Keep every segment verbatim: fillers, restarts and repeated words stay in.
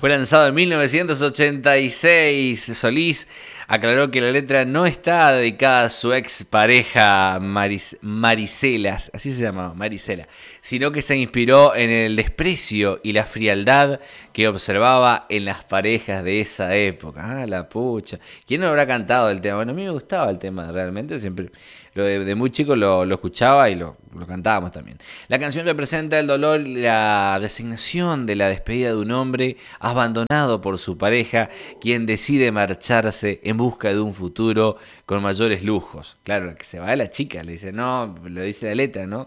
Fue lanzado en mil novecientos ochenta y seis. Solís aclaró que la letra no está dedicada a su ex pareja Maris, Maricelas, así se llamaba, Marisela, sino que se inspiró en el desprecio y la frialdad que observaba en las parejas de esa época. Ah, la pucha. ¿Quién no habrá cantado el tema? Bueno, a mí me gustaba el tema, realmente, siempre lo de, de muy chico lo, lo escuchaba y lo, lo cantábamos también. La canción representa el dolor y la designación de la despedida de un hombre abandonado por su pareja, quien decide marcharse en busca de un futuro con mayores lujos. Claro, que se va de la chica, le dice, no, lo dice la letra, ¿no?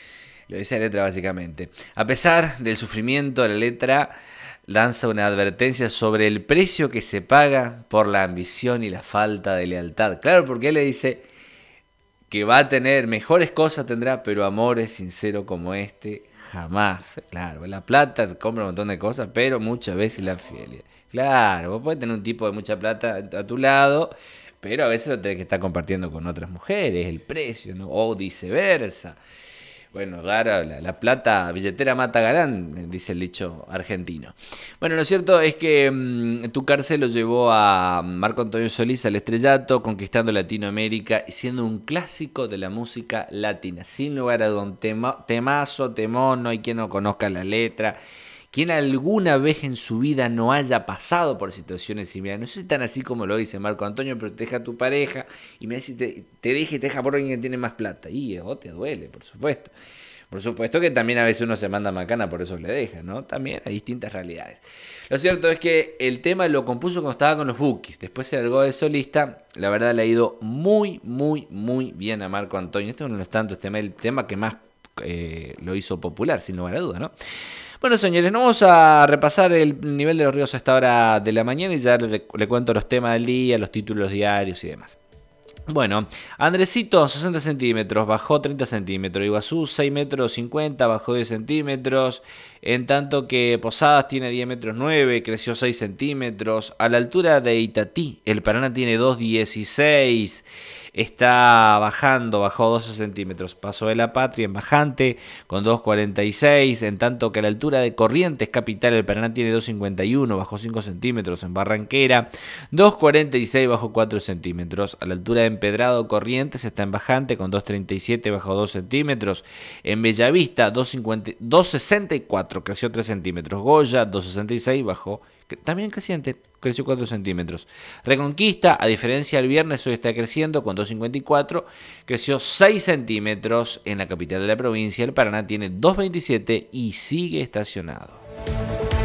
Lo dice la letra básicamente. A pesar del sufrimiento, la letra lanza una advertencia sobre el precio que se paga por la ambición y la falta de lealtad. Claro, porque él le dice que va a tener, mejores cosas tendrá, pero amores sinceros como este, jamás. Claro, la plata compra un montón de cosas, pero muchas veces la fidelidad. Claro, vos podés tener un tipo de mucha plata a tu lado, pero a veces lo tenés que estar compartiendo con otras mujeres, el precio, ¿no? O viceversa. Bueno, raro, la, la plata, billetera mata galán, dice el dicho argentino. Bueno, lo cierto es que mmm, Tu Cárcel lo llevó a Marco Antonio Solís al estrellato, conquistando Latinoamérica y siendo un clásico de la música latina. Sin lugar a duda, un tema, temazo, temón, no hay quien no conozca la letra. Quien alguna vez en su vida no haya pasado por situaciones similares. No sé tan así como lo dice Marco Antonio, pero te deja a tu pareja y me dice, te, te deja y te deja por alguien que tiene más plata. Y oh, te duele, por supuesto. Por supuesto que también a veces uno se manda macana, por eso le deja, ¿no? También hay distintas realidades. Lo cierto es que el tema lo compuso cuando estaba con los Bukis. Después se largó de solista. La verdad le ha ido muy, muy, muy bien a Marco Antonio. Este es uno de los tantos temas, el tema que más eh, lo hizo popular, sin lugar a duda, ¿no? Bueno, señores, nos vamos a repasar el nivel de los ríos a esta hora de la mañana y ya le, le cuento los temas del día, los títulos diarios y demás. Bueno, Andresito, sesenta centímetros, bajó treinta centímetros. Iguazú, seis metros cincuenta, bajó diez centímetros. En tanto que Posadas tiene diez metros nueve, creció seis centímetros. A la altura de Itatí, el Paraná tiene dos dieciséis. Está bajando, bajó doce centímetros. Paso de la Patria en bajante con dos cuarenta y seis. En tanto que a la altura de Corrientes Capital, el Paraná tiene dos cincuenta y uno, bajó cinco centímetros. En Barranquera, dos cuarenta y seis, bajó cuatro centímetros. A la altura de Empedrado, Corrientes está en bajante con dos treinta y siete, bajó dos centímetros. En Bellavista, dos sesenta y cuatro, creció tres centímetros. Goya, dos sesenta y seis, bajó también creciente, creció cuatro centímetros. Reconquista, a diferencia del viernes, hoy está creciendo con dos cincuenta y cuatro, creció seis centímetros en la capital de la provincia. El Paraná tiene dos veintisiete y sigue estacionado.